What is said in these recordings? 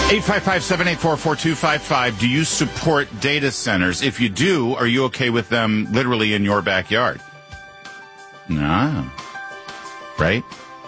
855-784-4255. Do you support data centers? If you do, are you okay with them literally in your backyard? No. Right?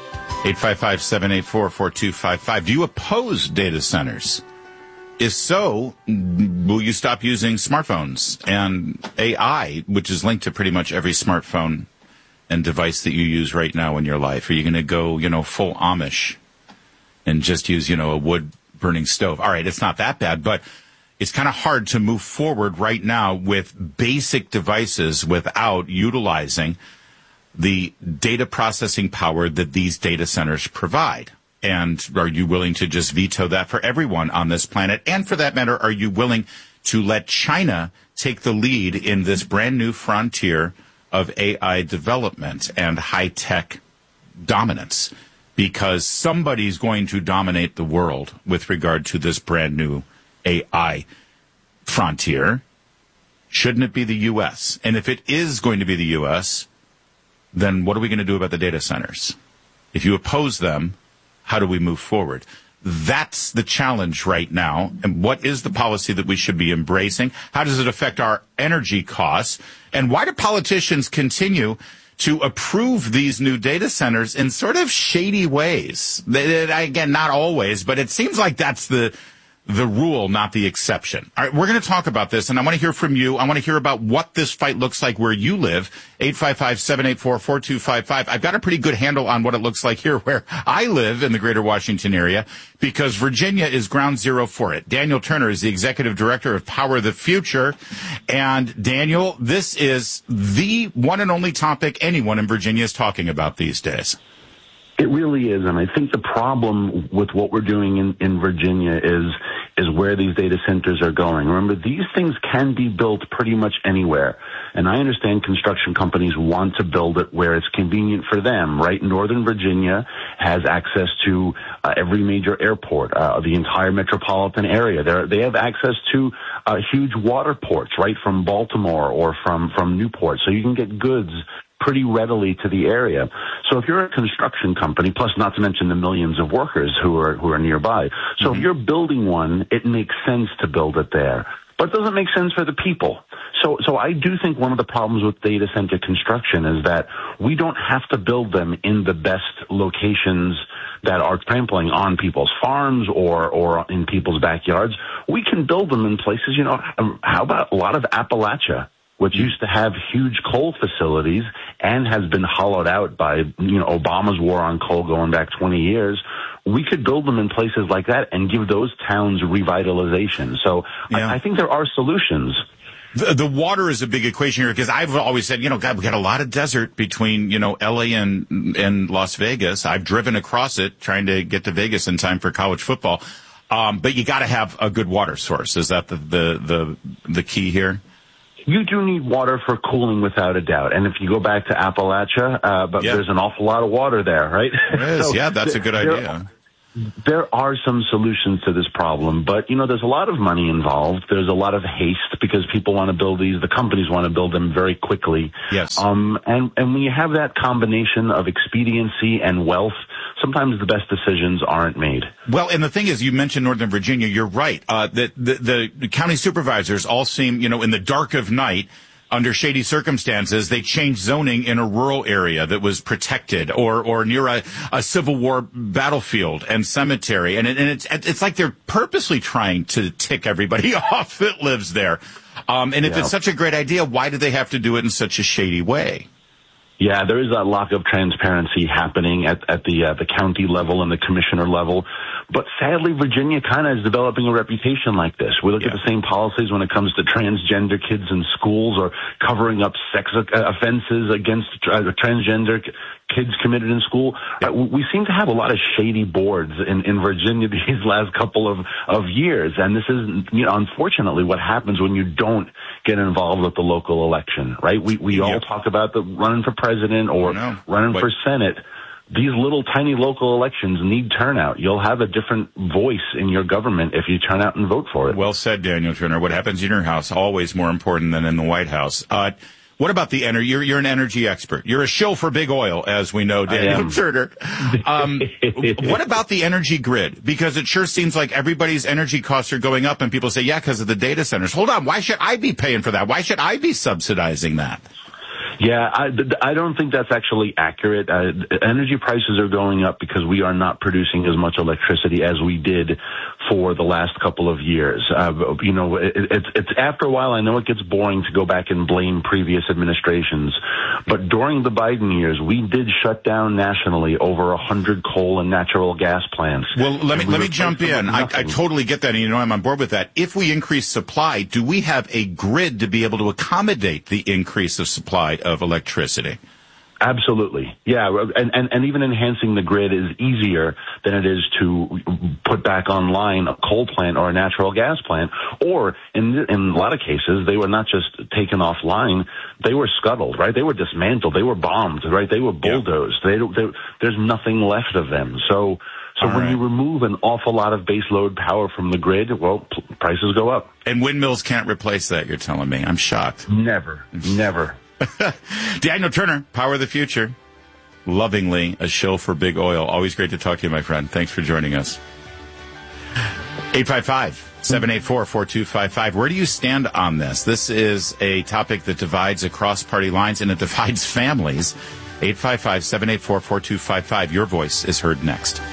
855-784-4255. Do you oppose data centers? If so, will you stop using smartphones and AI, which is linked to pretty much every smartphone and device that you use right now in your life? Are you going to go, full Amish and just use, a wood-burning stove? All right, it's not that bad, but it's kind of hard to move forward right now with basic devices without utilizing the data processing power that these data centers provide. And are you willing to just veto that for everyone on this planet? And for that matter, are you willing to let China take the lead in this brand new frontier of AI development and high-tech dominance? Because somebody's going to dominate the world with regard to this brand new AI frontier. Shouldn't it be the U.S.? And if it is going to be the U.S., then what are we going to do about the data centers? If you oppose them, how do we move forward? That's the challenge right now. And what is the policy that we should be embracing? How does it affect our energy costs? And why do politicians continue to approve these new data centers in sort of shady ways? Again, not always, but it seems like that's the rule, not the exception. All right, we're going to talk about this, and I want to hear from you. I want to hear about what this fight looks like where you live. 855-784-4255. I've got a pretty good handle on what it looks like here where I live in the greater Washington area because Virginia is ground zero for it. Daniel Turner is the executive director of Power the Future. And Daniel, this is the one and only topic anyone in Virginia is talking about these days. It really is, and I think the problem with what we're doing in Virginia is where these data centers are going. Remember, these things can be built pretty much anywhere, and I understand construction companies want to build it where it's convenient for them, right? Northern Virginia has access to every major airport, the entire metropolitan area. They have access to huge water ports, right, from Baltimore or from Newport, so you can get goods pretty readily to the area. So if you're a construction company, plus not to mention the millions of workers who are nearby, so if you're building one, it makes sense to build it there. But it doesn't make sense for the people. So I do think one of the problems with data center construction is that we don't have to build them in the best locations that are trampling on people's farms or in people's backyards. We can build them in places, how about a lot of Appalachia, which used to have huge coal facilities and has been hollowed out by, Obama's war on coal going back 20 years. We could build them in places like that and give those towns revitalization. So I think there are solutions. The water is a big equation here because I've always said, God, we got a lot of desert between, LA and Las Vegas. I've driven across it trying to get to Vegas in time for college football. But you got to have a good water source. Is that the key here? You do need water for cooling without a doubt. And if you go back to Appalachia, there's an awful lot of water there, right? There is. So that's a good idea. There are some solutions to this problem, but, there's a lot of money involved. There's a lot of haste because people want to build these. The companies want to build them very quickly. Yes. And when you have that combination of expediency and wealth, sometimes the best decisions aren't made. Well, and the thing is, you mentioned Northern Virginia. You're right. The county supervisors all seem, in the dark of night, under shady circumstances, they changed zoning in a rural area that was protected or near a Civil War battlefield and cemetery. And it's like they're purposely trying to tick everybody off that lives there. And if it's such a great idea, why do they have to do it in such a shady way? Yeah, there is a lack of transparency happening at the county level and the commissioner level. But sadly, Virginia kind of is developing a reputation like this. We look at the same policies when it comes to transgender kids in schools or covering up sex offenses against transgender kids committed in school. We seem to have a lot of shady boards in Virginia these last couple of years. And this is, unfortunately what happens when you don't get involved with the local election, right? We all talk about the running for president or running for Senate. These little tiny local elections need turnout. You'll have a different voice in your government if you turn out and vote for it. Well said, Daniel Turner. What happens in your house, always more important than in the White House. What about the energy? You're an energy expert. You're a shill for big oil, as we know, Daniel Turner. What about the energy grid? Because it sure seems like everybody's energy costs are going up, and people say, yeah, because of the data centers. Hold on. Why should I be paying for that? Why should I be subsidizing that? Yeah, I don't think that's actually accurate. Energy prices are going up because we are not producing as much electricity as we did for the last couple of years. It's after a while, I know it gets boring to go back and blame previous administrations, but during the Biden years, we did shut down nationally over 100 coal and natural gas plants. Well, let me jump in. I totally get that, and I'm on board with that. If we increase supply, do we have a grid to be able to accommodate the increase of supply of electricity? Absolutely. Yeah. And even enhancing the grid is easier than it is to put back online a coal plant or a natural gas plant. Or in a lot of cases, they were not just taken offline. They were scuttled, right? They were dismantled. They were bombed, right? They were bulldozed. There's nothing left of them. So when you remove an awful lot of base load power from the grid, well, prices go up. And windmills can't replace that, you're telling me. I'm shocked. Never. Daniel Turner, Power of the Future. Lovingly a shill for big oil. Always great to talk to you, my friend. Thanks for joining us. 855-784-4255. Where do you stand on this? This is a topic that divides across party lines, and it divides families. 855-784-4255. Your voice is heard next.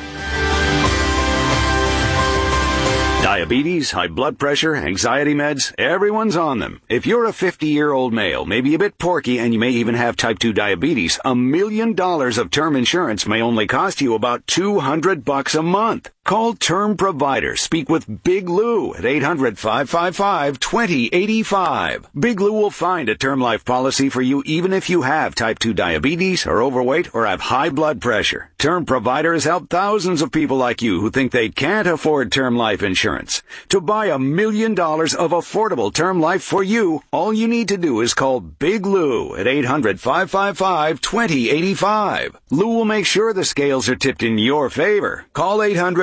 Diabetes, high blood pressure, anxiety meds, everyone's on them. If you're a 50-year-old male, maybe a bit porky, and you may even have type 2 diabetes, $1 million of term insurance may only cost you about $200 a month. Call Term Provider. Speak with Big Lou at 800-555-2085. Big Lou will find a term life policy for you even if you have type 2 diabetes, are overweight, or have high blood pressure. Term Provider has helped thousands of people like you who think they can't afford term life insurance. To buy $1 million of affordable term life for you, all you need to do is call Big Lou at 800-555-2085. Lou will make sure the scales are tipped in your favor. Call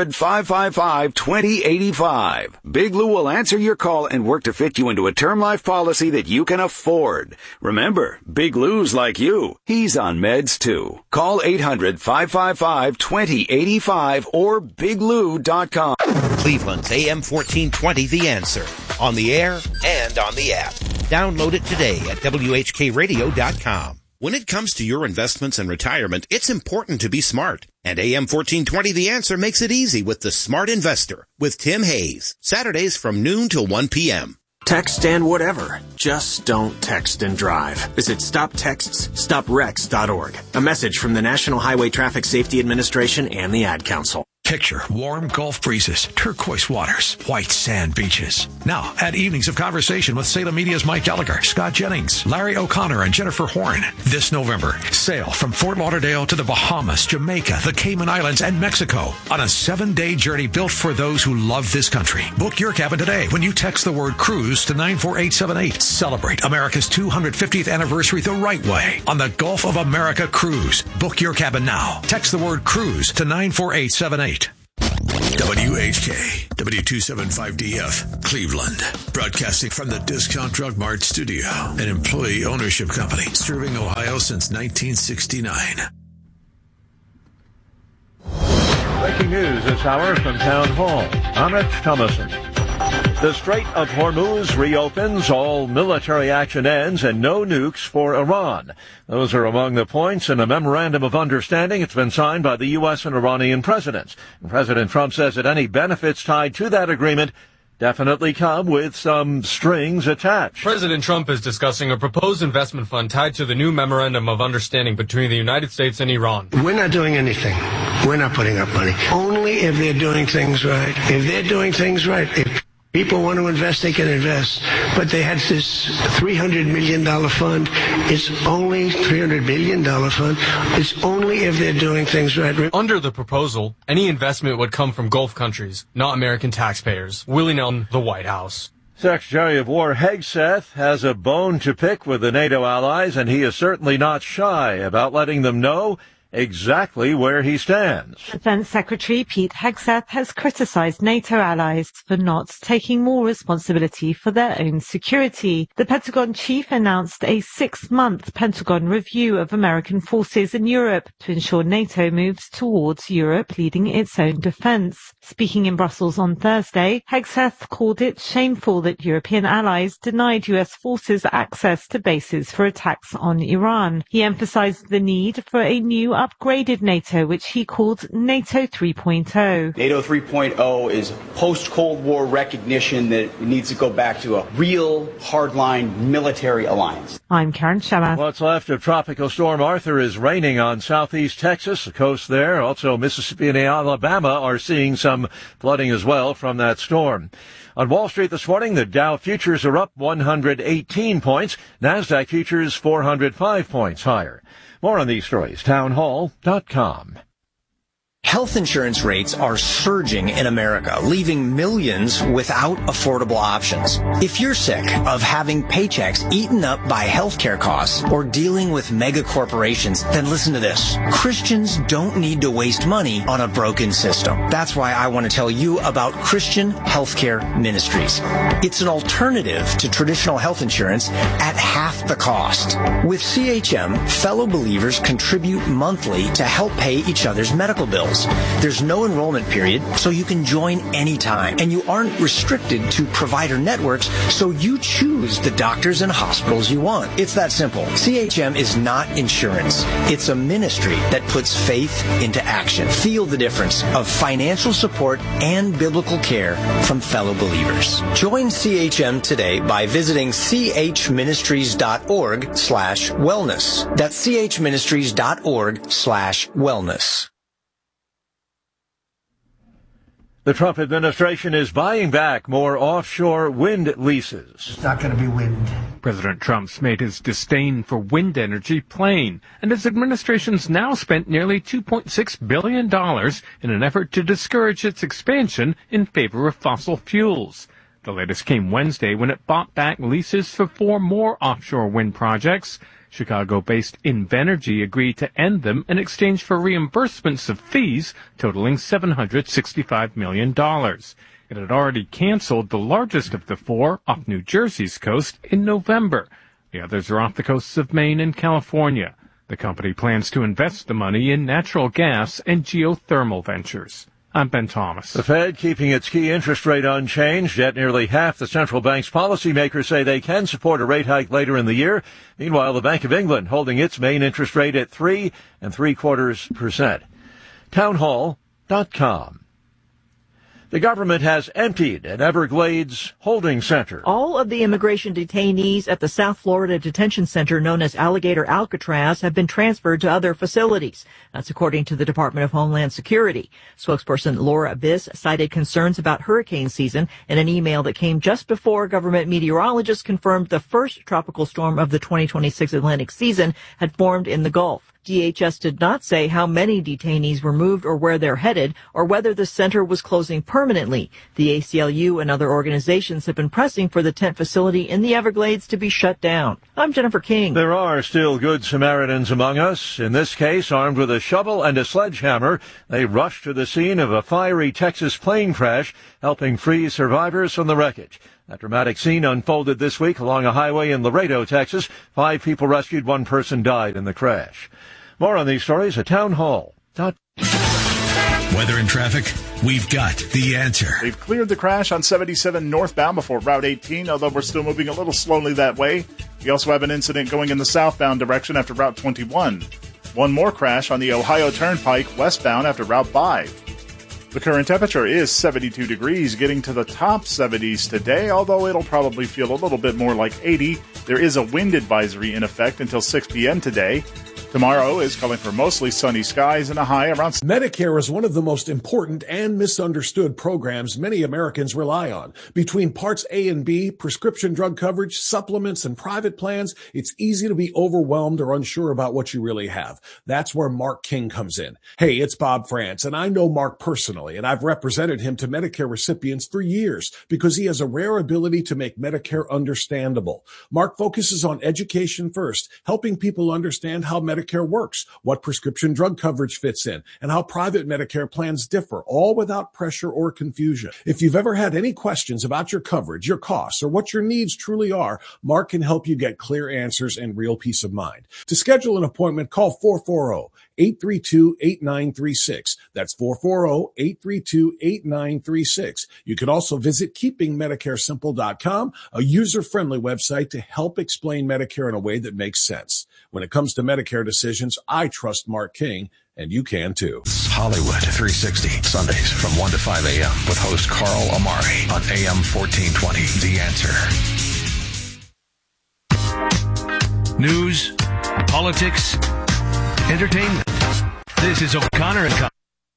800-555-2085. Big Lou will answer your call and work to fit you into a term life policy that you can afford. Remember, Big Lou's like you. He's on meds too. Call 800-555-2085 or biglou.com. Cleveland's AM 1420 The Answer. On the air and on the app. Download it today at WHKRadio.com. When it comes to your investments and retirement, it's important to be smart. And AM 1420 The Answer makes it easy with The Smart Investor with Tim Hayes. Saturdays from noon till 1 p.m. Text and whatever. Just don't text and drive. Visit StopTextsStopWrecks.org. A message from the National Highway Traffic Safety Administration and the Ad Council. Picture warm Gulf breezes, turquoise waters, white sand beaches. Now, add evenings of conversation with Salem Media's Mike Gallagher, Scott Jennings, Larry O'Connor, and Jennifer Horn. This November, sail from Fort Lauderdale to the Bahamas, Jamaica, the Cayman Islands, and Mexico on a 7-day journey built for those who love this country. Book your cabin today when you text the word cruise to 94878. Celebrate America's 250th anniversary the right way on the Gulf of America Cruise. Book your cabin now. Text the word cruise to 94878. WHK, W275DF, Cleveland. Broadcasting from the Discount Drug Mart studio, an employee ownership company serving Ohio since 1969. Breaking news this hour from Town Hall. Amit Thomason. The Strait of Hormuz reopens, all military action ends, and no nukes for Iran. Those are among the points in a memorandum of understanding. It's been signed by the U.S. and Iranian presidents. And President Trump says that any benefits tied to that agreement definitely come with some strings attached. President Trump is discussing a proposed investment fund tied to the new memorandum of understanding between the United States and Iran. We're not doing anything. We're not putting up money. Only if they're doing things right. If they're doing things right, if people want to invest, they can invest. But they had this $300 million fund. It's only $300 billion fund. It's only if they're doing things right. Under the proposal, any investment would come from Gulf countries, not American taxpayers. Willie Nelson, the White House. Secretary of War Hegseth has a bone to pick with the NATO allies, and he is certainly not shy about letting them know exactly where he stands. Defense Secretary Pete Hegseth has criticized NATO allies for not taking more responsibility for their own security. The Pentagon chief announced a 6-month Pentagon review of American forces in Europe to ensure NATO moves towards Europe leading its own defense. Speaking in Brussels on Thursday, Hegseth called it shameful that European allies denied US forces access to bases for attacks on Iran. He emphasized the need for a new upgraded NATO, which he called NATO 3.0. NATO 3.0 is post-Cold War recognition that it needs to go back to a real hardline military alliance. I'm Karen Shamath. What's left of Tropical Storm Arthur is raining on southeast Texas, the coast there. Also, Mississippi and Alabama are seeing some flooding as well from that storm. On Wall Street this morning, the Dow futures are up 118 points. NASDAQ futures 405 points higher. More on these stories, townhall.com. Health insurance rates are surging in America, leaving millions without affordable options. If you're sick of having paychecks eaten up by healthcare costs or dealing with mega corporations, then listen to this. Christians don't need to waste money on a broken system. That's why I want to tell you about Christian Healthcare Ministries. It's an alternative to traditional health insurance at half the cost. With CHM, fellow believers contribute monthly to help pay each other's medical bills. There's no enrollment period, so you can join anytime. And you aren't restricted to provider networks, so you choose the doctors and hospitals you want. It's that simple. CHM is not insurance. It's a ministry that puts faith into action. Feel the difference of financial support and biblical care from fellow believers. Join CHM today by visiting chministries.org/wellness. That's chministries.org/wellness. The Trump administration is buying back more offshore wind leases. It's not going to be wind. President Trump's made his disdain for wind energy plain, and his administration's now spent nearly $2.6 billion in an effort to discourage its expansion in favor of fossil fuels. The latest came Wednesday when it bought back leases for 4 more offshore wind projects. Chicago-based Invenergy agreed to end them in exchange for reimbursements of fees totaling $765 million. It had already canceled the largest of the 4 off New Jersey's coast in November. The others are off the coasts of Maine and California. The company plans to invest the money in natural gas and geothermal ventures. I'm Ben Thomas. The Fed keeping its key interest rate unchanged, yet nearly half the central bank's policymakers say they can support a rate hike later in the year. Meanwhile, the Bank of England holding its main interest rate at 3 3/4%. Townhall.com. The government has emptied an Everglades holding center. All of the immigration detainees at the South Florida detention center known as Alligator Alcatraz have been transferred to other facilities. That's according to the Department of Homeland Security. Spokesperson Laura Biss cited concerns about hurricane season in an email that came just before government meteorologists confirmed the first tropical storm of the 2026 Atlantic season had formed in the Gulf. DHS did not say how many detainees were moved or where they're headed or whether the center was closing permanently. The ACLU and other organizations have been pressing for the tent facility in the Everglades to be shut down. I'm Jennifer King. There are still good Samaritans among us. In this case, armed with a shovel and a sledgehammer, they rushed to the scene of a fiery Texas plane crash, helping free survivors from the wreckage. That dramatic scene unfolded this week along a highway in Laredo, Texas. 5 people rescued, 1 person died in the crash. More on these stories at townhall.com. Weather and traffic, we've got the answer. They've cleared the crash on 77 northbound before Route 18, although we're still moving a little slowly that way. We also have an incident going in the southbound direction after Route 21. One more crash on the Ohio Turnpike westbound after Route 5. The current temperature is 72 degrees, getting to the top 70s today, although it'll probably feel a little bit more like 80. There is a wind advisory in effect until 6 p.m. today. Tomorrow is calling for mostly sunny skies and a high around... Medicare is one of the most important and misunderstood programs many Americans rely on. Between Parts A and B, prescription drug coverage, supplements, and private plans, it's easy to be overwhelmed or unsure about what you really have. That's where Mark King comes in. Hey, it's Bob France, and I know Mark personally, and I've represented him to Medicare recipients for years because he has a rare ability to make Medicare understandable. Mark focuses on education first, helping people understand how Medicare Medicare works, what prescription drug coverage fits in, and how private Medicare plans differ, all without pressure or confusion. If you've ever had any questions about your coverage, your costs, or what your needs truly are, Mark can help you get clear answers and real peace of mind. To schedule an appointment, call 440-832-8936. That's 440-832-8936. You can also visit keepingmedicaresimple.com, a user-friendly website to help explain Medicare in a way that makes sense. When it comes to Medicare decisions, I trust Mark King, and you can too. Hollywood 360, Sundays from 1 to 5 a.m. with host Carl Amari on AM 1420, The Answer. News, politics, entertainment. This is O'Connor & Company.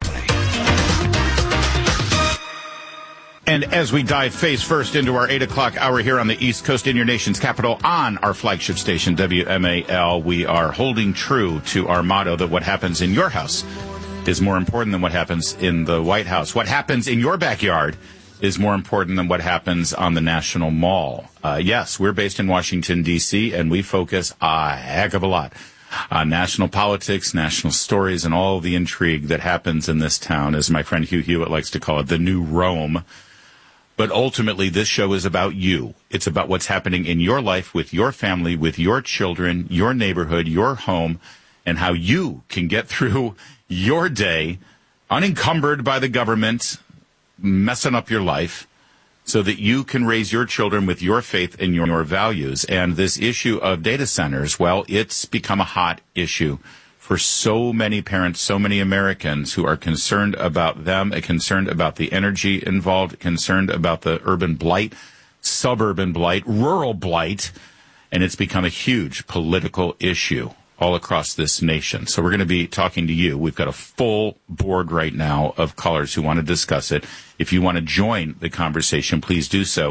And as we dive face first into our 8 o'clock hour here on the East Coast in your nation's capital on our flagship station, WMAL, we are holding true to our motto that what happens in your house is more important than what happens in the White House. What happens in your backyard is more important than what happens on the National Mall. Yes, we're based in Washington, D.C., and we focus a heck of a lot on national politics, national stories, and all the intrigue that happens in this town, as my friend Hugh Hewitt likes to call it, the new Rome. But ultimately, this show is about you. It's about what's happening in your life, with your family, with your children, your neighborhood, your home, and how you can get through your day unencumbered by the government messing up your life so that you can raise your children with your faith and your values. And this issue of data centers, well, it's become a hot issue for so many parents, so many Americans who are concerned about them, concerned about the energy involved, concerned about the urban blight, suburban blight, rural blight, and it's become a huge political issue all across this nation. So we're going to be talking to you. We've got a full board right now of callers who want to discuss it. If you want to join the conversation, please do so.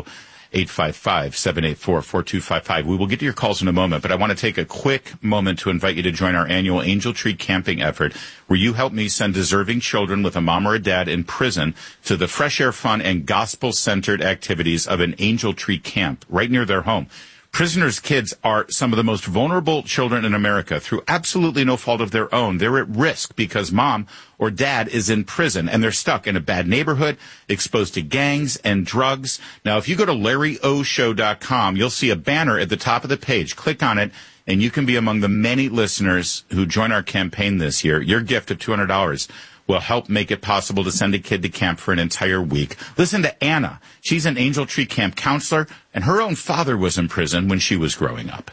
855-784-4255. We will get to your calls in a moment, but I want to take a quick moment to invite you to join our annual Angel Tree Camping effort, where you help me send deserving children with a mom or a dad in prison to the fresh air, fun, and gospel-centered activities of an Angel Tree Camp right near their home. Prisoners' kids are some of the most vulnerable children in America. Through absolutely no fault of their own, they're at risk because mom or dad is in prison and they're stuck in a bad neighborhood, exposed to gangs and drugs. Now, if you go to LarryOShow.com, you'll see a banner at the top of the page. Click on it, and you can be among the many listeners who join our campaign this year. Your gift of $200 will help make it possible to send a kid to camp for an entire week. Listen to Anna. She's an Angel Tree Camp counselor, and her own father was in prison when she was growing up.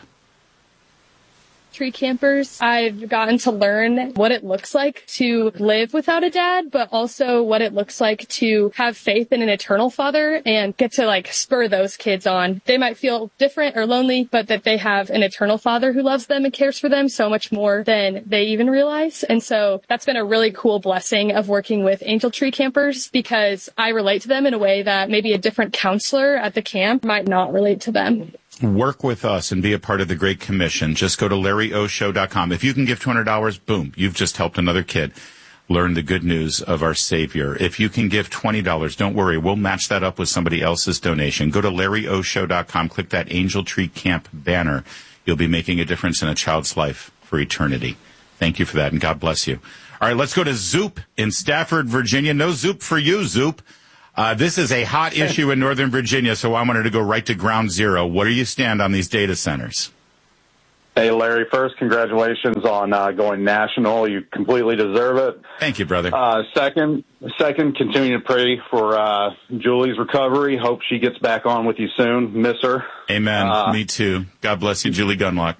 Tree campers, I've gotten to learn what it looks like to live without a dad, but also what it looks like to have faith in an eternal father and get to spur those kids on. They might feel different or lonely, but that they have an eternal father who loves them and cares for them so much more than they even realize. And so that's been a really cool blessing of working with Angel Tree campers, because I relate to them in a way that maybe a different counselor at the camp might not relate to them. Work with us and be a part of the Great Commission. Just go to LarryOShow.com. If you can give $200, boom, you've just helped another kid learn the good news of our Savior. If you can give $20, don't worry, we'll match that up with somebody else's donation. Go to LarryOShow.com, click that Angel Tree Camp banner. You'll be making a difference in a child's life for eternity. Thank you for that, and God bless you. All right, let's go to Zoop in Stafford, Virginia. No Zoop for you, Zoop. This is a hot issue in Northern Virginia, so I wanted to go right to ground zero. Where do you stand on these data centers? Hey, Larry, first, congratulations on going national. You completely deserve it. Thank you, brother. Second, continue to pray for Julie's recovery. Hope she gets back on with you soon. Miss her. Amen. Me too. God bless you, Julie Gunlock.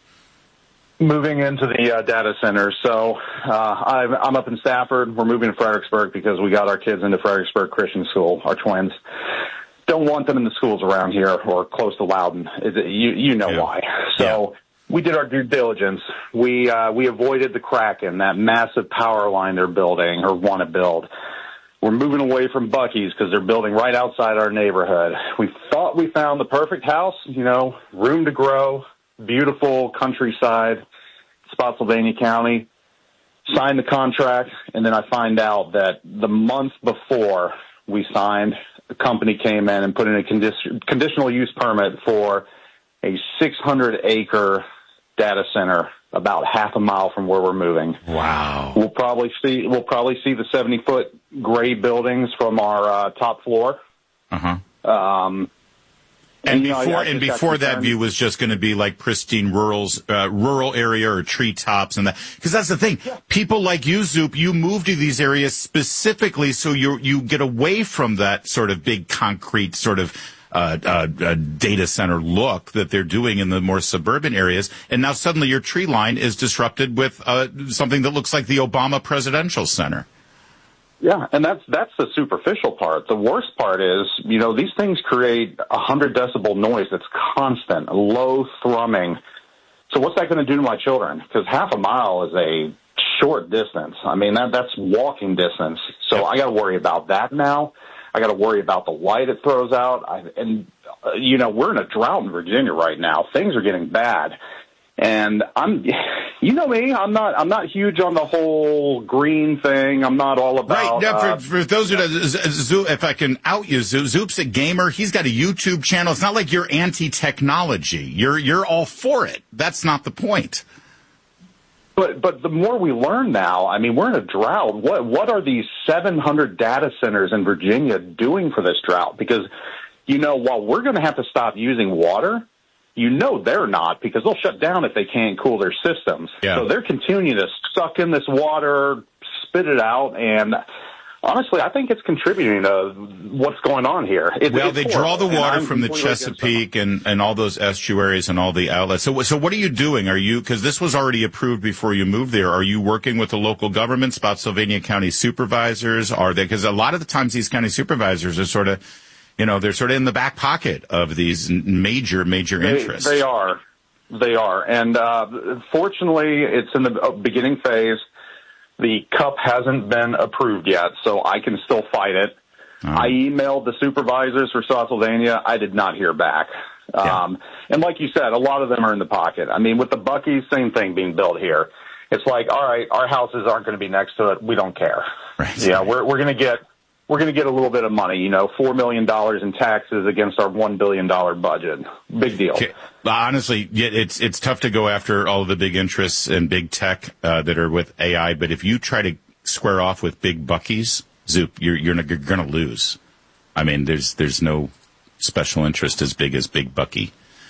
Moving into the data center. So I'm up in Stafford. We're moving to Fredericksburg because we got our kids into Fredericksburg Christian School, our twins. Don't want them in the schools around here or close to Loudon. You know why. So we did our due diligence. We avoided the Kraken, that massive power line they're building or want to build. We're moving away from Buc-ee's because they're building right outside our neighborhood. We thought we found the perfect house, room to grow, beautiful countryside, Spotsylvania County. Signed the contract, and then I find out that the month before we signed, the company came in and put in a conditional use permit for a 600-acre data center about half a mile from where we're moving. Wow. We'll probably see the 70-foot gray buildings from our top floor. Uh-huh. And before that view was just going to be like pristine rural area or treetops and that. Because that's the thing. Yeah. People like you, Zoop, you move to these areas specifically so you get away from that sort of big concrete sort of data center look that they're doing in the more suburban areas. And now suddenly your tree line is disrupted with something that looks like the Obama Presidential Center. Yeah, and that's the superficial part. The worst part is, these things create 100 decibel noise that's constant, low thrumming. So what's that going to do to my children? Because half a mile is a short distance. I mean, that's walking distance. So I got to worry about that now. I got to worry about the light it throws out. We're in a drought in Virginia right now. Things are getting bad. And you know me, I'm not huge on the whole green thing. I'm not all about. Right. Now, for those who Zoop, if I can out you, Zoop's a gamer. He's got a YouTube channel. It's not like you're anti-technology. You're all for it. That's not the point. But the more we learn now, I mean, we're in a drought. What are these 700 data centers in Virginia doing for this drought? Because, while we're going to have to stop using water, they're not, because they'll shut down if they can't cool their systems. Yeah. So they're continuing to suck in this water, spit it out, and honestly, I think it's contributing to what's going on here. They draw the water from the Chesapeake and all those estuaries and all the outlets. So what are you doing? Because this was already approved before you moved there, are you working with the local government, Spotsylvania County supervisors? Because a lot of the times these county supervisors are sort of, they're sort of in the back pocket of these major interests. They are. And fortunately, it's in the beginning phase. The CUP hasn't been approved yet, so I can still fight it. I emailed the supervisors for Spotsylvania. I did not hear back. Yeah. And like you said, a lot of them are in the pocket. I mean, with the Buc-ee's, same thing being built here. It's like, all right, our houses aren't going to be next to it. We don't care. Right. Yeah, we're going to get a little bit of money, $4 million in taxes against our $1 billion budget. Big deal. Okay. Honestly, it's tough to go after all of the big interests and big tech that are with AI. But if you try to square off with big Buc-ee's, Zoop, you're going to lose. I mean, there's no special interest as big as Big Buc-ee.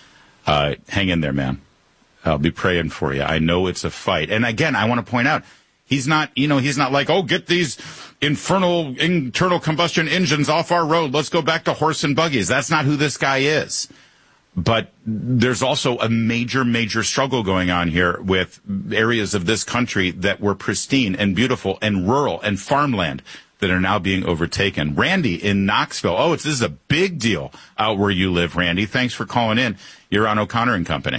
Hang in there, man. I'll be praying for you. I know it's a fight. And again, I want to point out, he's not like, get these infernal internal combustion engines off our road. Let's go back to horse and buggies. That's not who this guy is. But there's also a major struggle going on here with areas of this country that were pristine and beautiful and rural and farmland that are now being overtaken. Randy in Knoxville. This is a big deal out where you live, Randy. Thanks for calling in. You're on O'Connor and Company.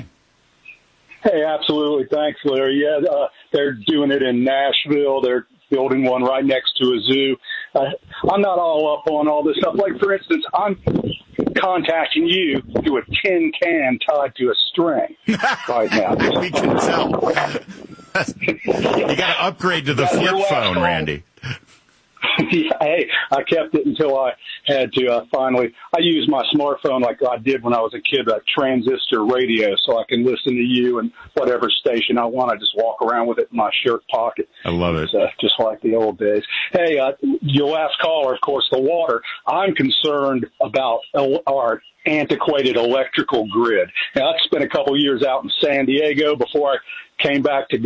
Hey, absolutely. Thanks, Larry. Yeah, they're doing it in Nashville. They're building one right next to a zoo. I'm not all up on all this stuff. Like, for instance, I'm contacting you through a tin can tied to a string right now. We can tell. You got to upgrade to the flip phone, Randy. Hey, I kept it until I had to finally. I use my smartphone like I did when I was a kid, a transistor radio, so I can listen to you and whatever station I want. I just walk around with it in my shirt pocket. I love it. Just like the old days. Hey, your last caller, of course, the water. I'm concerned about our antiquated electrical grid. Now, I spent a couple years out in San Diego before I came back to